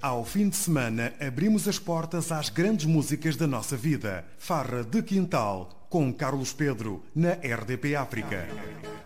Ao fim de semana, abrimos as portas às grandes músicas da nossa vida. Farra de Quintal, com Carlos Pedro, na RDP África.